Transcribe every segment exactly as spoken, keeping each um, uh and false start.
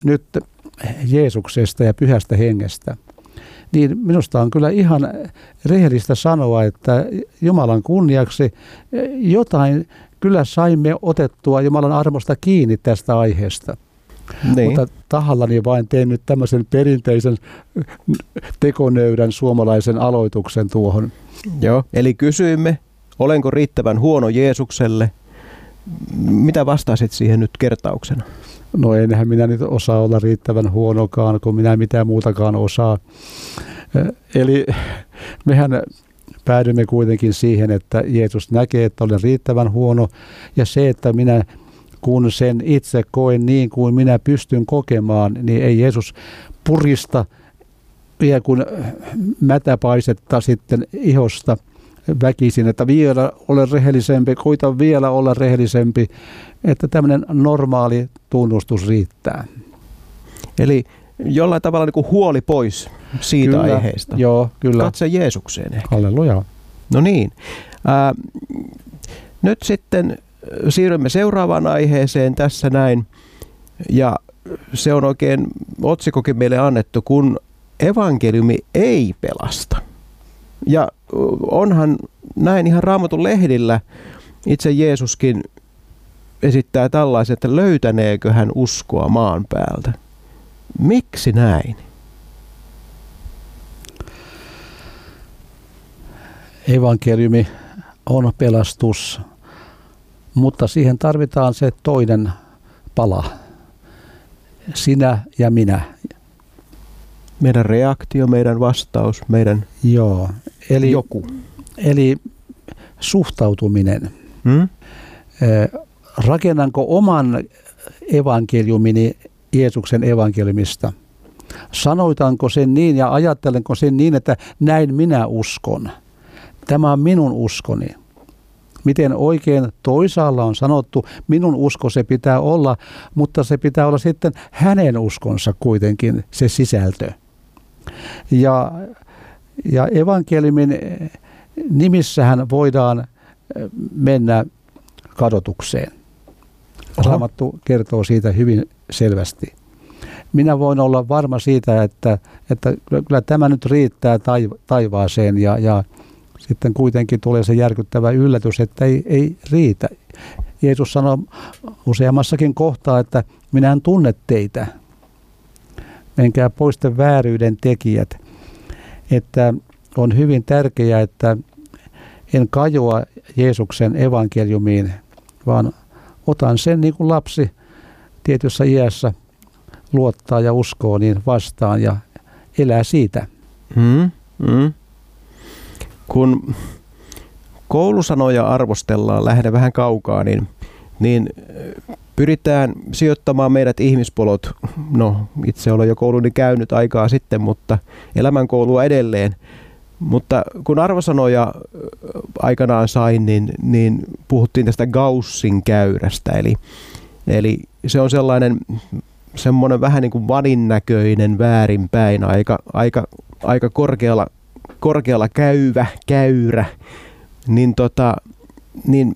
nyt Jeesuksesta ja Pyhästä Hengestä, niin minusta on kyllä ihan rehellistä sanoa, että Jumalan kunniaksi jotain kyllä saimme otettua Jumalan armosta kiinni tästä aiheesta. Niin. Mutta tahallani vain teen nyt tämmöisen perinteisen tekonöydän suomalaisen aloituksen tuohon. Joo, eli kysyimme, olenko riittävän huono Jeesukselle? Mitä vastasit siihen nyt kertauksena? No enhän minä nyt osaa olla riittävän huonokaan, kun minä mitään muutakaan osaa. Eli mehän päädymme kuitenkin siihen, että Jeesus näkee, että olen riittävän huono, ja se, että minä kun sen itse koen niin kuin minä pystyn kokemaan, niin ei Jeesus purista vielä kuin mätäpaisetta sitten ihosta väkisin, että vielä ole rehellisempi, koita vielä olla rehellisempi, että tämmöinen normaali tunnustus riittää. Eli jollain tavalla niin kuin huoli pois siitä kyllä, aiheesta. Joo, kyllä. Katse Jeesukseen ehkä. Halleluja. No niin. Ää, nyt sitten siirrymme seuraavaan aiheeseen tässä näin. Ja se on oikein otsikokin meille annettu, kun evankeliumi ei pelasta. Ja onhan näin ihan Raamatun lehdillä itse Jeesuskin esittää tällaisen, että löytäneekö hän uskoa maan päältä. Miksi näin? Evankeliumi on pelastus, mutta siihen tarvitaan se toinen pala. Sinä ja minä. Meidän reaktio, meidän vastaus, meidän Joo, eli, joku. Eli suhtautuminen. Hmm? Rakennanko oman evankeliumini Jeesuksen evankeliumista? Sanoitanko sen niin ja ajattelenko sen niin, että näin minä uskon? Tämä on minun uskoni. Miten oikein toisaalla on sanottu, minun usko se pitää olla, mutta se pitää olla sitten hänen uskonsa kuitenkin se sisältö. Ja, ja evankeliumin nimissähän voidaan mennä kadotukseen. Raamattu kertoo siitä hyvin selvästi. Minä voin olla varma siitä, että, että kyllä tämä nyt riittää taivaaseen ja, ja sitten kuitenkin tulee se järkyttävä yllätys, että ei, ei riitä. Jeesus sanoi useammassakin kohtaa, että minä en tunne teitä. Menkää pois te vääryyden tekijät. Että on hyvin tärkeää, että en kajoa Jeesuksen evankeliumiin, vaan otan sen niin kuin lapsi tietyssä iässä luottaa ja uskoo niin vastaan ja elää siitä. Mm, mm. Kun koulusanoja arvostellaan, lähden vähän kaukaa, niin, niin pyritään sijoittamaan meidät ihmispolot, no itse olen jo kouluni käynyt aikaa sitten, mutta elämänkoulua edelleen. Mutta kun arvosanoja aikanaan sain, niin, niin puhuttiin tästä Gaussin käyrästä, eli, eli se on sellainen semmoinen vähän niin kuin vanin näköinen väärinpäin, aika, aika, aika korkealla, korkealla käyvä, käyrä, niin, tota, niin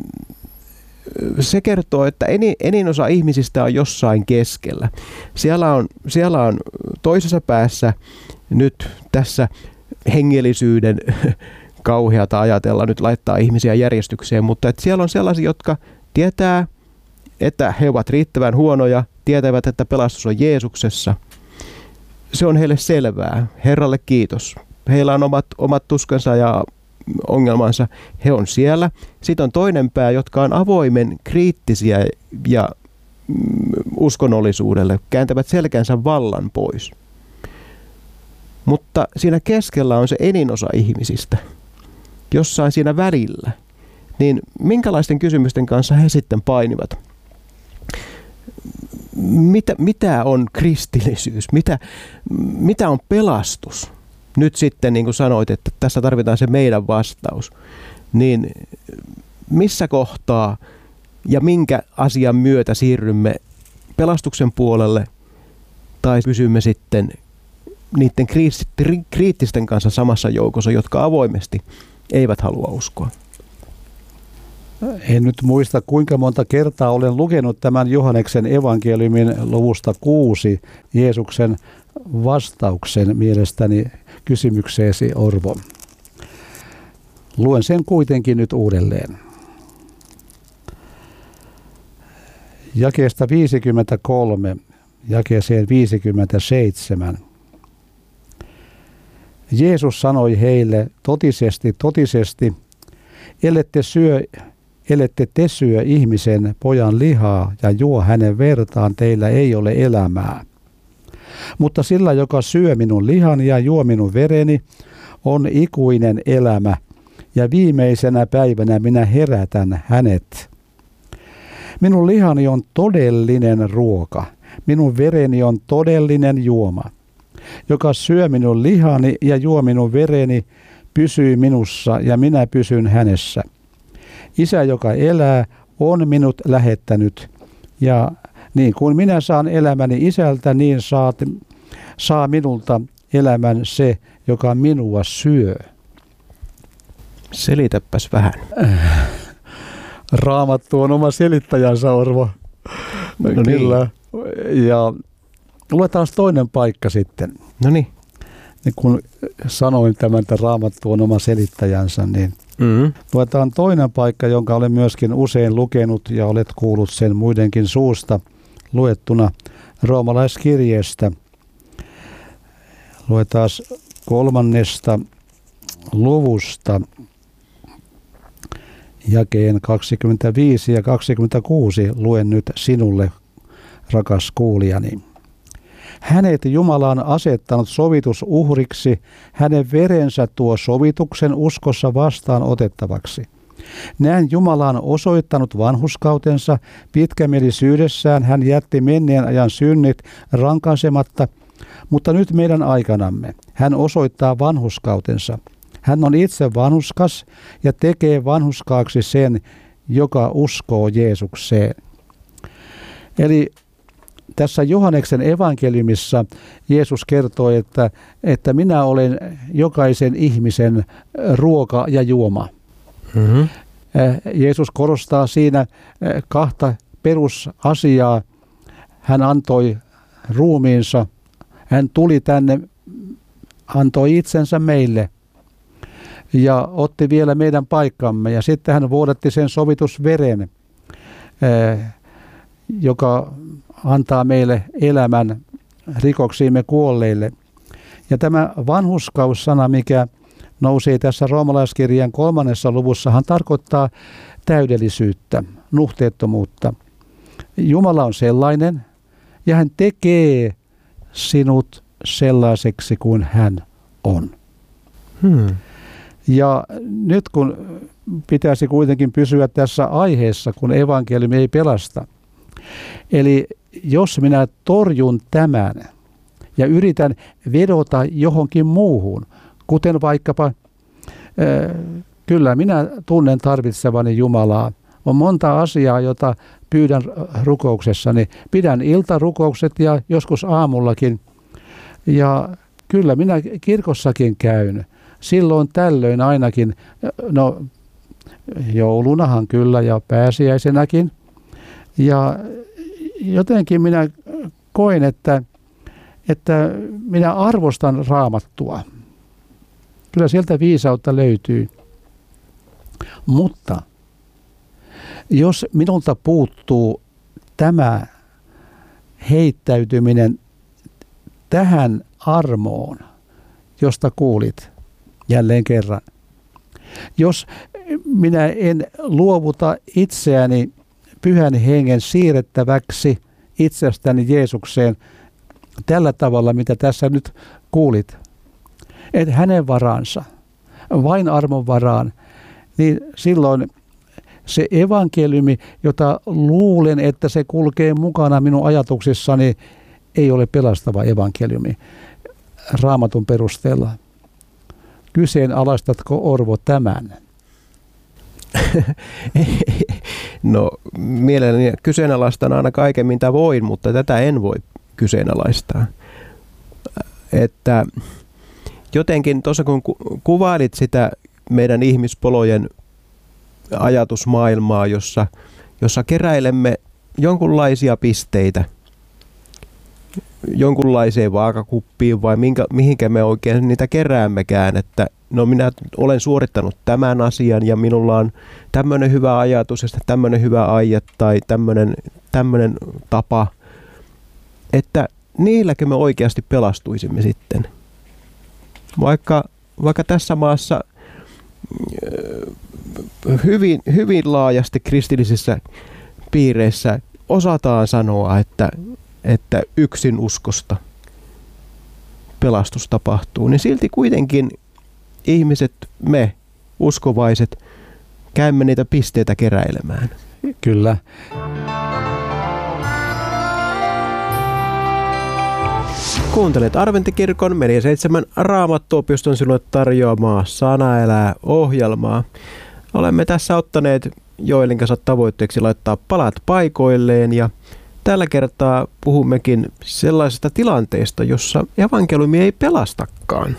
se kertoo, että enin, enin osa ihmisistä on jossain keskellä. Siellä on, siellä on toisessa päässä nyt tässä hengellisyyden kauheata ajatella nyt laittaa ihmisiä järjestykseen, mutta että siellä on sellaisia, jotka tietää, että he ovat riittävän huonoja, tietävät, että pelastus on Jeesuksessa. Se on heille selvää. Herralle kiitos. Heillä on omat, omat tuskansa ja ongelmansa. He on siellä. Sitten on toinen pää, jotka on avoimen kriittisiä ja mm, uskonnollisuudelle, kääntävät selkänsä vallan pois. Mutta siinä keskellä on se enin osa ihmisistä, jossain siinä välillä. Niin minkälaisten kysymysten kanssa he sitten painivat? Mitä, mitä on kristillisyys? Mitä, mitä on pelastus? Nyt sitten, niin kuin sanoit, että tässä tarvitaan se meidän vastaus. Niin missä kohtaa ja minkä asian myötä siirrymme pelastuksen puolelle tai pysymme sitten niiden kriittisten kanssa samassa joukossa, jotka avoimesti eivät halua uskoa? En nyt muista, kuinka monta kertaa olen lukenut tämän Johanneksen evankeliumin luvusta kuusi Jeesuksen vastauksen mielestäni kysymykseesi, Orvo. Luen sen kuitenkin nyt uudelleen. Jakeesta viisikymmentäkolme, jakeeseen viisikymmentäseitsemän. Jeesus sanoi heille, totisesti, totisesti, ellette, syö, ellette te syö ihmisen pojan lihaa ja juo hänen vertaan, teillä ei ole elämää. Mutta sillä, joka syö minun lihani ja juo minun vereni, on ikuinen elämä, ja viimeisenä päivänä minä herätän hänet. Minun lihani on todellinen ruoka, minun vereni on todellinen juoma. Joka syö minun lihani ja juo minun vereni, pysyy minussa ja minä pysyn hänessä. Isä, joka elää, on minut lähettänyt, ja niin kuin minä saan elämäni isältä, niin saat, saa minulta elämän se, joka minua syö. Selitäpäs vähän. Raamattu on oma selittäjänsä, Orvo. No niin. Kyllä. Ja luetaan toinen paikka sitten. No niin. Niin kun sanoin tämän, että Raamattu on oma selittäjänsä, niin mm-hmm. luetaan toinen paikka, jonka olen myöskin usein lukenut ja olet kuullut sen muidenkin suusta luettuna roomalaiskirjeestä. Luetaan kolmannesta luvusta jakeen kaksikymmentäviisi ja kaksikymmentäkuusi luen nyt sinulle, rakas kuulijani. Hänet Jumala on asettanut sovitusuhriksi, hänen verensä tuo sovituksen uskossa vastaan otettavaksi. Näin Jumala on osoittanut vanhurskautensa, pitkämielisyydessään hän jätti menneen ajan synnit rankaisematta, mutta nyt meidän aikanamme hän osoittaa vanhurskautensa. Hän on itse vanhurskas ja tekee vanhurskaaksi sen, joka uskoo Jeesukseen. Eli tässä Johanneksen evankeliumissa Jeesus kertoo, että, että minä olen jokaisen ihmisen ruoka ja juoma. Mm-hmm. Jeesus korostaa siinä kahta perusasiaa. Hän antoi ruumiinsa, hän tuli tänne, antoi itsensä meille ja otti vielä meidän paikkamme. Ja sitten hän vuodatti sen sovitusveren, joka antaa meille elämän rikoksiimme kuolleille. Ja tämä vanhurskaus-sana, mikä nousee tässä roomalaiskirjan kolmannessa luvussahan, tarkoittaa täydellisyyttä, nuhteettomuutta. Jumala on sellainen, ja hän tekee sinut sellaiseksi kuin hän on. Hmm. Ja nyt kun pitäisi kuitenkin pysyä tässä aiheessa, kun evankeliumi ei pelasta. Eli jos minä torjun tämän ja yritän vedota johonkin muuhun, kuten vaikkapa, kyllä minä tunnen tarvitsevani Jumalaa. On monta asiaa, jota pyydän rukouksessani. Pidän iltarukoukset ja joskus aamullakin. Ja kyllä minä kirkossakin käyn. Silloin tällöin ainakin, no joulunahan kyllä ja pääsiäisenäkin. Ja jotenkin minä koen, että, että minä arvostan Raamattua. Kyllä sieltä viisautta löytyy. Mutta jos minulta puuttuu tämä heittäytyminen tähän armoon, josta kuulit jälleen kerran. Jos minä en luovuta itseäni Pyhän Hengen siirrettäväksi itsestäni Jeesukseen tällä tavalla, mitä tässä nyt kuulit, että hänen varansa, vain armon varaan, niin silloin se evankeliumi, jota luulen, että se kulkee mukana minun ajatuksissani, ei ole pelastava evankeliumi Raamatun perusteella. Kyseenalaistatko, Orvo, tämän? No mielelläni kyseenalaistan aina kaiken, mitä voin, mutta tätä en voi kyseenalaistaa. Että jotenkin tuossa kun kuvailit sitä meidän ihmispolojen ajatusmaailmaa, jossa, jossa keräilemme jonkunlaisia pisteitä jonkunlaiseen vaakakuppiin vai minkä, mihinkä me oikein niitä keräämmekään, että no minä olen suorittanut tämän asian ja minulla on tämmöinen hyvä ajatus ja tämmöinen hyvä aie tai tämmöinen, tämmöinen tapa, että niilläkö me oikeasti pelastuisimme sitten. Vaikka, vaikka tässä maassa hyvin, hyvin laajasti kristillisissä piireissä osataan sanoa, että, että yksin uskosta pelastus tapahtuu, niin silti kuitenkin ihmiset, me uskovaiset, käymme niitä pisteitä keräilemään. Kyllä. Kuuntelet Adventtikirkon Media seitsemän Raamattuopiston sinulle tarjoamaa Sana elää -ohjelmaa. Olemme tässä ottaneet Joelin kanssa tavoitteeksi laittaa palat paikoilleen ja tällä kertaa puhummekin sellaisesta tilanteesta, jossa evankeliumi ei pelastakaan.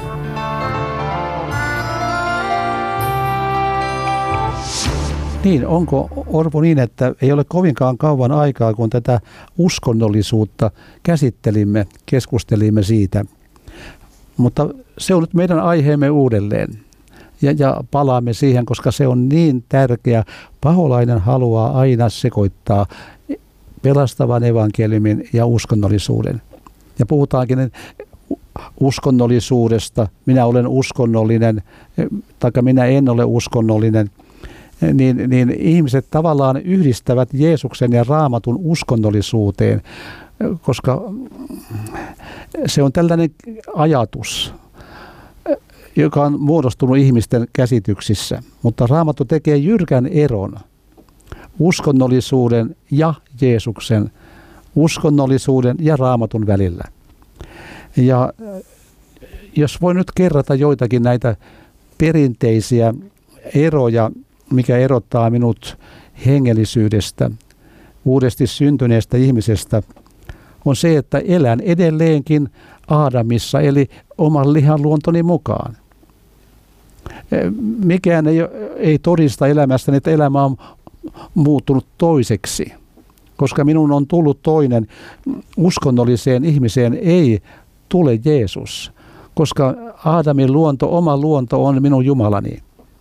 Niin, onko Orpo niin, että ei ole kovinkaan kauan aikaa, kun tätä uskonnollisuutta käsittelimme, keskustelimme siitä. Mutta se on nyt meidän aiheemme uudelleen ja, ja palaamme siihen, koska se on niin tärkeä. Paholainen haluaa aina sekoittaa pelastavan evankeliumin ja uskonnollisuuden. Ja puhutaankin uskonnollisuudesta, minä olen uskonnollinen, tai minä en ole uskonnollinen. Niin, niin ihmiset tavallaan yhdistävät Jeesuksen ja Raamatun uskonnollisuuteen, koska se on tällainen ajatus, joka on muodostunut ihmisten käsityksissä. Mutta Raamattu tekee jyrkän eron uskonnollisuuden ja Jeesuksen, uskonnollisuuden ja Raamatun välillä. Ja jos voi nyt kerrata joitakin näitä perinteisiä eroja, mikä erottaa minut hengellisyydestä, uudesti syntyneestä ihmisestä, on se, että elän edelleenkin Aadamissa, eli oman lihan luontoni mukaan. Mikään ei, ei todista elämästäni, että elämä on muuttunut toiseksi, koska minun on tullut toinen. Uskonnolliseen ihmiseen ei tule Jeesus, koska Aadamin luonto, oma luonto on minun Jumalani.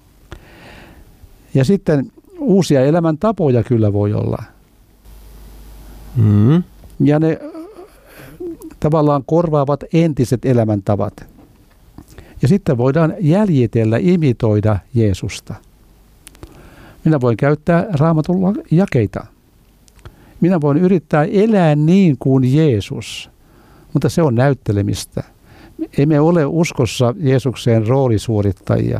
Ja sitten uusia elämäntapoja kyllä voi olla. Mm. Ja ne tavallaan korvaavat entiset elämäntavat. Ja sitten voidaan jäljitellä, imitoida Jeesusta. Minä voin käyttää Raamatun jakeita. Minä voin yrittää elää niin kuin Jeesus, mutta se on näyttelemistä. Emme ole uskossa Jeesukseen roolisuorittajia.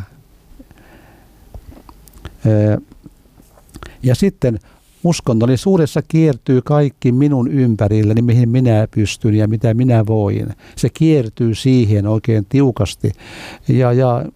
Ja sitten uskonnollisuudessa kiertyy kaikki minun ympärilläni, mihin minä pystyn ja mitä minä voin. Se kiertyy siihen oikein tiukasti. Ja, ja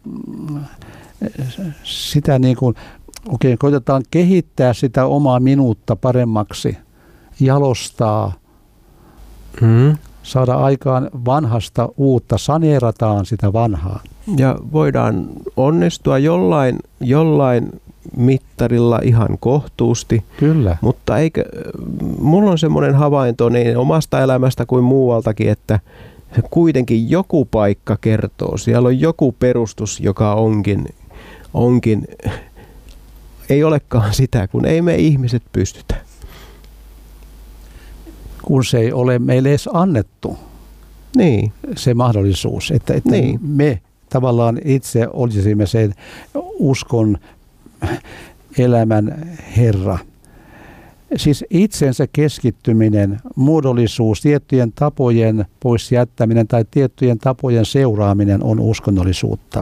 sitä niin kuin oikein koitetaan kehittää sitä omaa minuutta paremmaksi, jalostaa, mm. saada aikaan vanhasta uutta, saneerataan sitä vanhaa. Ja voidaan onnistua jollain, jollain mittarilla ihan kohtuusti. Kyllä. Mutta eikö, mulla on semmoinen havainto niin omasta elämästä kuin muualtakin, että kuitenkin joku paikka kertoo. Siellä on joku perustus, joka onkin, onkin ei olekaan sitä, kun ei me ihmiset pystytä. Kun se ei ole meille edes annettu. Niin. Se mahdollisuus, että, että niin. me tavallaan itse olisimme sen uskon elämän Herra. Siis itsensä keskittyminen, muodollisuus, tiettyjen tapojen pois jättäminen tai tiettyjen tapojen seuraaminen on uskonnollisuutta.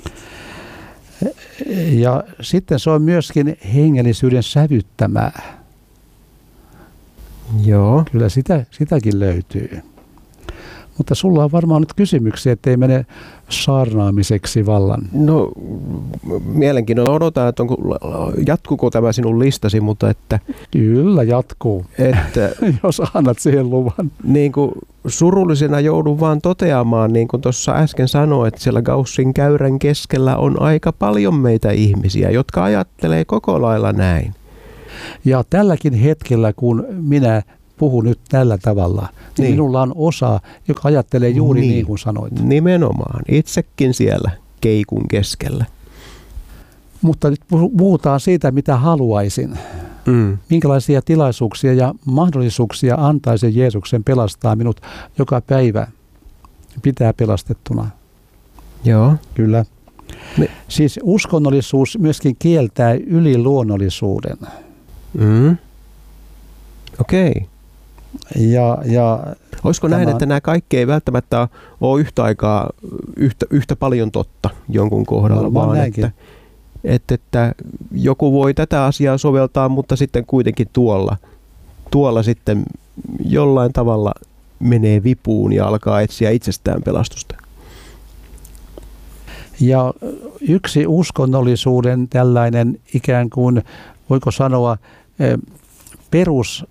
Ja sitten se on myöskin hengellisyyden sävyttämää. Joo. Kyllä sitä, sitäkin löytyy. Mutta sulla on varmaan nyt kysymyksiä, ettei mene saarnaamiseksi vallan. No mielenkiinnolla odotan, että onko, jatkuuko tämä sinun listasi, mutta että... Kyllä jatkuu, että, jos annat siihen luvan. Niin kuin surullisena joudun vaan toteamaan, niin kuin tuossa äsken sanoin, että siellä Gaussin käyrän keskellä on aika paljon meitä ihmisiä, jotka ajattelee koko lailla näin. Ja tälläkin hetkellä, kun minä puhun nyt tällä tavalla, niin, niin minulla on osa, joka ajattelee juuri niin, niin kuin sanoit. Nimenomaan. Itsekin siellä keikun keskellä. Mutta nyt puhutaan siitä, mitä haluaisin. Mm. Minkälaisia tilaisuuksia ja mahdollisuuksia antaisi Jeesuksen pelastaa minut joka päivä pitää pelastettuna. Joo. Kyllä. Me... Siis uskonnollisuus myöskin kieltää yliluonnollisuuden. Mm. Okei. Okay. Ja, ja olisiko tämä... näin, että nämä kaikki ei välttämättä ole yhtä aikaa yhtä, yhtä paljon totta jonkun kohdalla, no, vaan että, että, että joku voi tätä asiaa soveltaa, mutta sitten kuitenkin tuolla, tuolla sitten jollain tavalla menee vipuun ja alkaa etsiä itsestään pelastusta. Ja yksi uskonnollisuuden tällainen ikään kuin, voiko sanoa, perus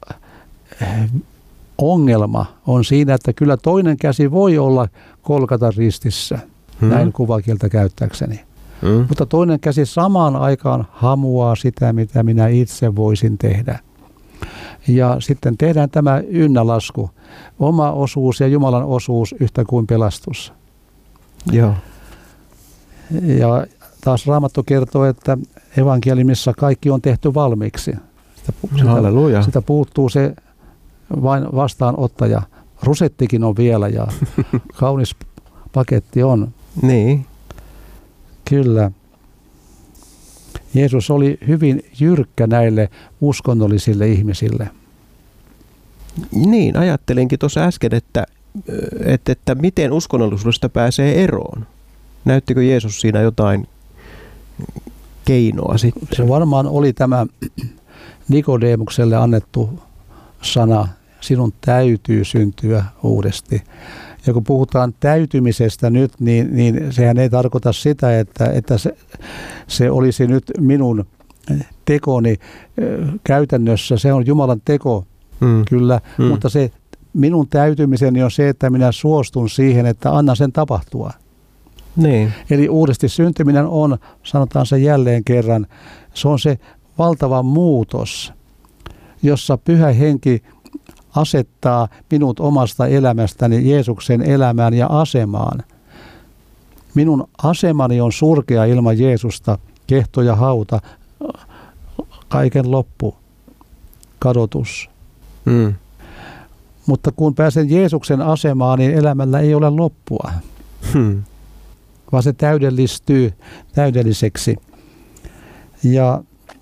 ongelma on siinä, että kyllä toinen käsi voi olla kolkata ristissä, hmm. näin kuvakieltä käyttääkseni. Hmm. Mutta toinen käsi samaan aikaan hamuaa sitä, mitä minä itse voisin tehdä. Ja sitten tehdään tämä ynnälasku, oma osuus ja Jumalan osuus yhtä kuin pelastus. Joo. Ja taas Raamattu kertoo, että evankeliumissa kaikki on tehty valmiiksi. Sitä, sitä, sitä puuttuu se vain vastaanottaja. Rusettikin on vielä ja kaunis paketti on. Niin. Kyllä. Jeesus oli hyvin jyrkkä näille uskonnollisille ihmisille. Niin, ajattelinkin tuossa äsken, että, että, että miten uskonnollisuudesta pääsee eroon. Näyttikö Jeesus siinä jotain keinoa sitten? Se varmaan oli tämä Nikodeemukselle annettu sana, sinun täytyy syntyä uudesti. Ja kun puhutaan täytymisestä nyt, niin, niin sehän ei tarkoita sitä, että, että se, se olisi nyt minun tekoni käytännössä. Se on Jumalan teko, mm. kyllä, mm. mutta se minun täytymiseni on se, että minä suostun siihen, että annan sen tapahtua. Niin. Eli uudesti syntyminen on, sanotaan se jälleen kerran, se on se valtava muutos, jossa Pyhä Henki asettaa minut omasta elämästäni Jeesuksen elämään ja asemaan. Minun asemani on surkea ilman Jeesusta, kehto ja hauta, kaiken loppu, kadotus. Mm. Mutta kun pääsen Jeesuksen asemaan, niin elämällä ei ole loppua, hmm. vaan se täydellistyy täydelliseksi. Ja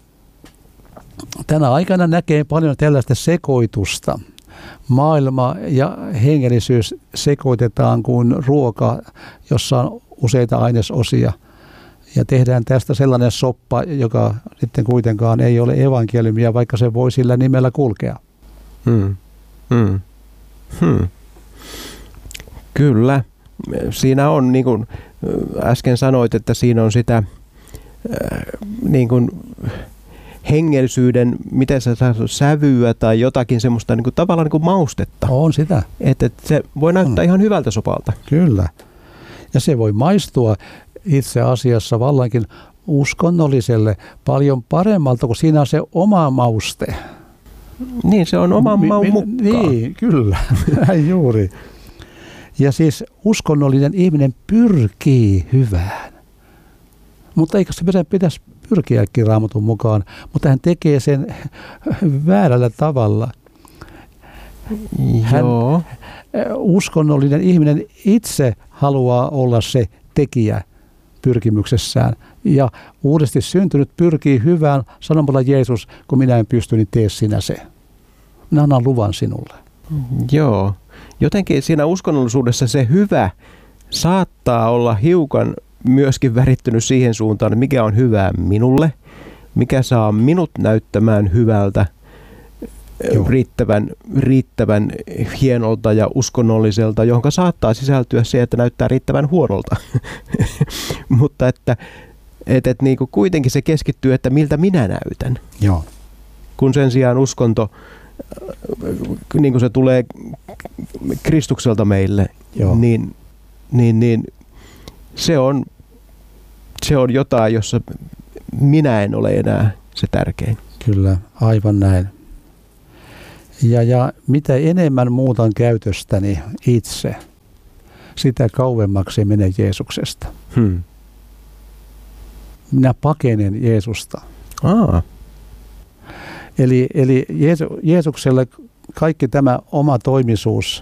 tänä aikana näkee paljon tällaista sekoitusta. Maailma ja hengellisyys sekoitetaan kuin ruoka, jossa on useita ainesosia. Ja tehdään tästä sellainen soppa, joka sitten kuitenkaan ei ole evankeliumia, vaikka se voi sillä nimellä kulkea. Hmm. Hmm. Hmm. Kyllä. Siinä on, niin kuin äsken sanoit, että siinä on sitä äh, niin kuin hengellisyyden, miten se saa sävyä tai jotakin semmoista niin kuin, tavallaan niin kuin maustetta. On sitä. Että et se voi näyttää mm. ihan hyvältä sopalta. Kyllä. Ja se voi maistua itse asiassa vallankin uskonnolliselle paljon paremmalta, kun siinä on se oma mauste. Niin, se on oma mi- maun mukaan. Niin, kyllä. Näin juuri. Ja siis uskonnollinen ihminen pyrkii hyvään. Mutta eikö se pitäisi pyrkiäkin Raamatun mukaan, mutta hän tekee sen väärällä tavalla. Hän, Joo. uskonnollinen ihminen itse haluaa olla se tekijä pyrkimyksessään. Ja uudesti syntynyt pyrkii hyvään sanomalla Jeesus, kun minä en pysty, niin tee sinä se. Minä annan luvan sinulle. Joo. Jotenkin siinä uskonnollisuudessa se hyvä saattaa olla hiukan myöskin värittynyt siihen suuntaan, että mikä on hyvää minulle, mikä saa minut näyttämään hyvältä. Joo. riittävän, riittävän hienolta ja uskonnolliselta, johon saattaa sisältyä se, että näyttää riittävän huonolta. Mutta että et, et niinku kuitenkin se keskittyy, että miltä minä näytän. Joo. Kun sen sijaan uskonto, niin kuin se tulee Kristukselta meille, niin, niin, niin se, on, se on jotain, jossa minä en ole enää se tärkein. Kyllä, aivan näin. Ja, ja mitä enemmän muutan käytöstäni itse, sitä kauemmaksi menen Jeesuksesta. Hmm. Minä pakenen Jeesusta. Aa. Eli, eli Jeesu, Jeesukselle kaikki tämä oma toimisuus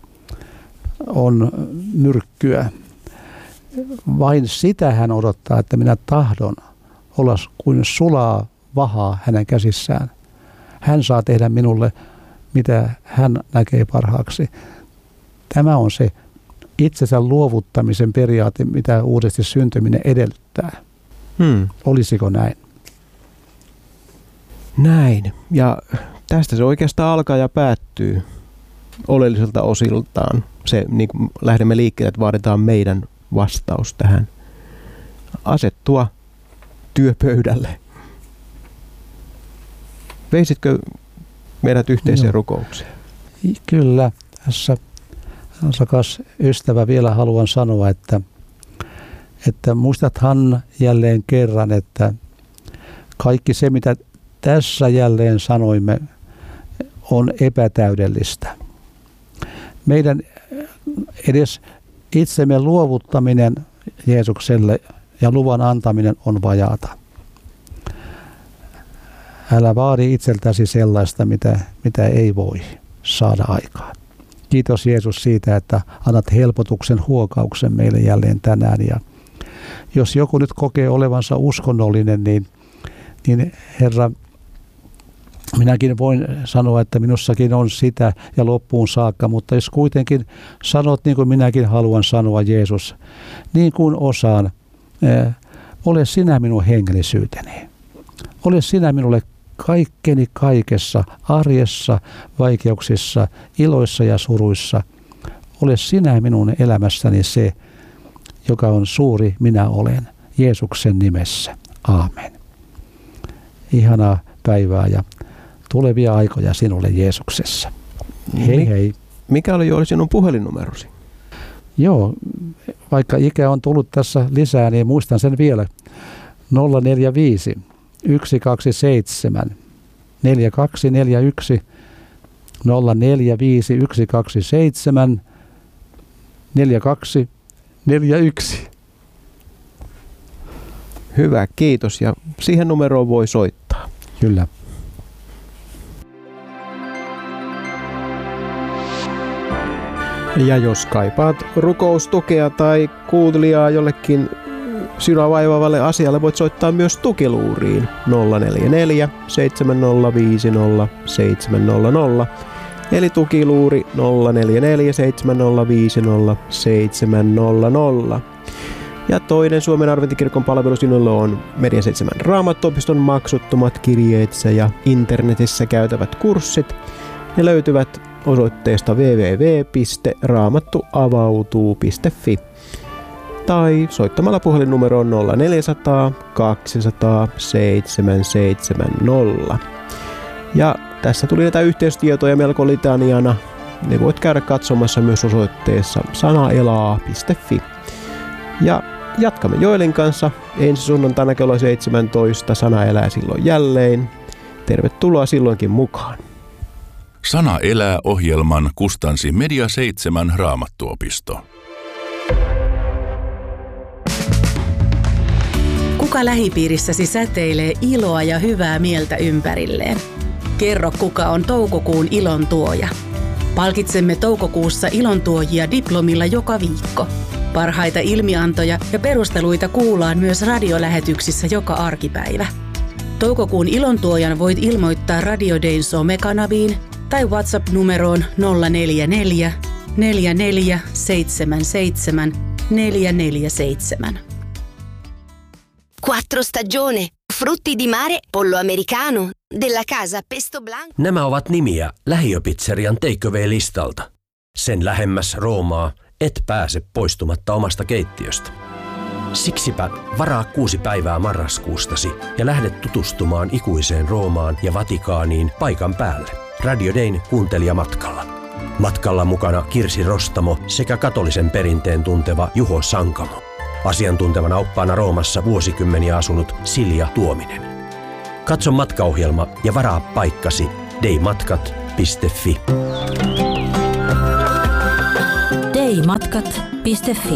on myrkkyä. Vain sitä hän odottaa, että minä tahdon olla kuin sulaa vahaa hänen käsissään. Hän saa tehdä minulle, mitä hän näkee parhaaksi. Tämä on se itsensä luovuttamisen periaate, mitä uudesti syntyminen edellyttää. Hmm. Olisiko näin? Näin. Ja tästä se oikeastaan alkaa ja päättyy oleelliselta osiltaan. Se, niin kuin lähdemme liikkeelle, että vaaditaan meidän vastaus tähän. Asettua työpöydälle. Veisitkö meidät yhteiseen no. rukoukseen? Kyllä. Tässä rakas ystävä vielä haluan sanoa, että, että muistathan jälleen kerran, että kaikki se, mitä tässä jälleen sanoimme, on epätäydellistä. Meidän edes itsemme luovuttaminen Jeesukselle ja luvan antaminen on vajaata. Älä vaadi itseltäsi sellaista, mitä, mitä ei voi saada aikaan. Kiitos Jeesus siitä, että annat helpotuksen huokauksen meille jälleen tänään. Ja jos joku nyt kokee olevansa uskonnollinen, niin, niin Herra, minäkin voin sanoa, että minussakin on sitä ja loppuun saakka, mutta jos kuitenkin sanot niin kuin minäkin haluan sanoa, Jeesus, niin kuin osaan, äh, ole sinä minun hengellisyyteni. Ole sinä minulle kaikkeni kaikessa, arjessa, vaikeuksissa, iloissa ja suruissa. Ole sinä minun elämässäni se, joka on suuri minä olen, Jeesuksen nimessä. Aamen. Ihanaa päivää ja tulevia aikoja sinulle Jeesuksessa. Hei hei. Mikä oli jo sinun puhelinnumerosi? Joo, vaikka ikä on tullut tässä lisää, niin muistan sen vielä. nolla neljä viisi yksi kaksi seitsemän neljä kaksi neljä yksi nolla neljä viisi yksi kaksi seitsemän neljä kaksi neljä yksi. Hyvä, kiitos. Ja siihen numeroon voi soittaa. Kyllä. Ja jos kaipaat rukoustukea tai kuuntelijaa jollekin sinua vaivaavalle asialle, voit soittaa myös tukiluuriin nolla neljä neljä seitsemän nolla viisi nolla seitsemän nolla nolla eli tukiluuri nolla neljä neljä seitsemän nolla viisi nolla seitsemän nolla nolla. Ja toinen Suomen Adventikirkon palvelu sinulle on Media seitsemän Raamattuopiston maksuttomat kirjeitsä ja internetissä käytävät kurssit. Ne löytyvät osoitteesta double-u double-u double-u piste raamattuavautuu piste fi tai soittamalla puhelinnumeroon nolla neljä nolla nolla kaksi nolla nolla seitsemän seitsemän nolla. Ja tässä tuli näitä yhteystietoja melko litaniana. Ne voit käydä katsomassa myös osoitteessa sanaelaa piste fi. Ja jatkamme Joelin kanssa ensi sunnuntaina kello seitsemäntoista. Sana elää silloin jälleen. Tervetuloa silloinkin mukaan. Sana elää -ohjelman kustansi Media seitsemän Raamattuopisto. Kuka lähipiirissäsi säteilee iloa ja hyvää mieltä ympärilleen? Kerro, kuka on toukokuun ilon tuoja. Palkitsemme toukokuussa ilontuojia diplomilla joka viikko. Parhaita ilmiantoja ja perusteluita kuullaan myös radiolähetyksissä joka arkipäivä. Toukokuun ilontuojan voit ilmoittaa Radio Dayn somekanaviin tai WhatsApp-numeroon nolla neljä neljä neljä neljä seitsemän seitsemän neljä neljä seitsemän. Quattro Stagione, frutti di mare, pollo americano, della casa pesto blanco. Nämä ovat nimiä lähiöpizzerian take-away-listalta. Sen lähemmäs Roomaa et pääse poistumatta omasta keittiöstä. Siksipä varaa kuusi päivää marraskuustasi ja lähdet tutustumaan ikuiseen Roomaan ja Vatikaaniin paikan päälle. Radio Dayn kuuntelijamatkalla. Matkalla mukana Kirsi Rostamo sekä katolisen perinteen tunteva Juho Sankamo. Asiantuntevana oppaana Roomassa vuosikymmeniä asunut Silja Tuominen. Katso matkaohjelma ja varaa paikkasi daymatkat piste fi. daymatkat piste fi.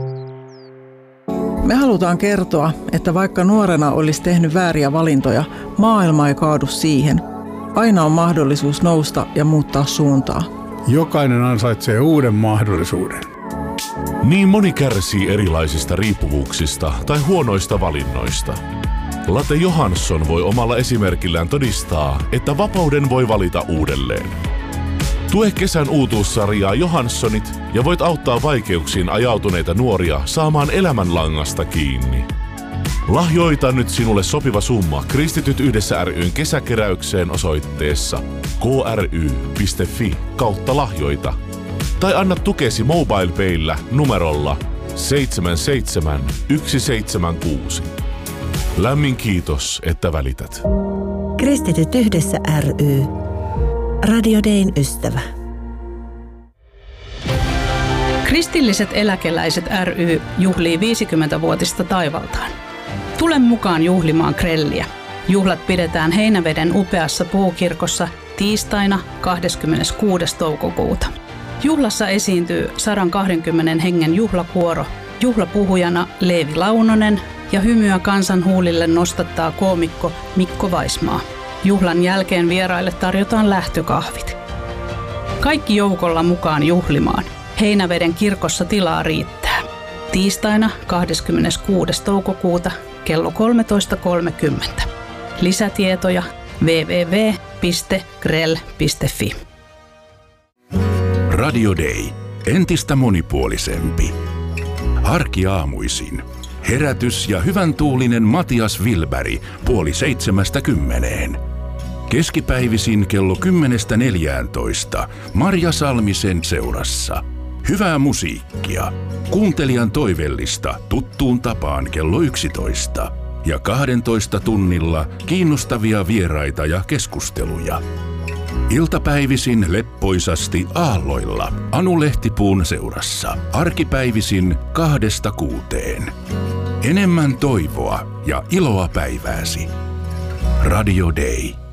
Me halutaan kertoa, että vaikka nuorena olisi tehnyt vääriä valintoja, maailma ei kaadu siihen. Aina on mahdollisuus nousta ja muuttaa suuntaa. Jokainen ansaitsee uuden mahdollisuuden. Niin moni kärsii erilaisista riippuvuuksista tai huonoista valinnoista. Latte Johansson voi omalla esimerkillään todistaa, että vapauden voi valita uudelleen. Tue kesän uutuussarjaa Johanssonit ja voit auttaa vaikeuksiin ajautuneita nuoria saamaan elämänlangasta kiinni. Lahjoita nyt sinulle sopiva summa Kristityt yhdessä ry:n kesäkeräykseen osoitteessa k r y piste f i kautta lahjoita. Tai anna tukesi MobilePayllä numerolla seitsemän seitsemän yksi seitsemän kuusi. Lämmin kiitos, että välität. Kristityt yhdessä ry. Radio Dayn ystävä. Kristilliset eläkeläiset ry juhlii viisikymmenvuotista taivaltaan. Tule mukaan juhlimaan grelliä. Juhlat pidetään Heinäveden upeassa puukirkossa tiistaina kahdeskymmeneskuudes toukokuuta. Juhlassa esiintyy sata kaksikymmentä hengen juhlakuoro, juhlapuhujana Leevi Launonen ja hymyä kansan huulille nostattaa koomikko Mikko Vaismaa. Juhlan jälkeen vieraille tarjotaan lähtökahvit. Kaikki joukolla mukaan juhlimaan. Heinäveden kirkossa tilaa riittää. Tiistaina kahdeskymmeneskuudes toukokuuta kello kolmetoista kolmekymmentä. Lisätietoja double-u double-u double-u piste grell piste f i. Radio Day. Entistä monipuolisempi. Arkiaamuisin. Herätys ja hyvän tuulinen Matias Wilberg puoli seitsemästä kymmeneen. Keskipäivisin kello kymmenestä neljääntoista Marja Salmisen seurassa. Hyvää musiikkia. Kuuntelijan toivellista tuttuun tapaan kello yksitoista. Ja kahdentoista tunnilla kiinnostavia vieraita ja keskusteluja. Iltapäivisin leppoisasti aalloilla Anu Lehtipuun seurassa. Arkipäivisin kahdesta kuuteen. Enemmän toivoa ja iloa päivääsi. Radio Day.